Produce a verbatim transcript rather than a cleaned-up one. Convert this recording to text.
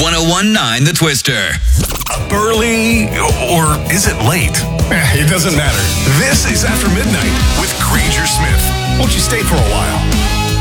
one oh one point nine The Twister. Up early, or is it late? Eh, it doesn't matter. This is After Midnight with Granger Smith. Won't you stay for a while?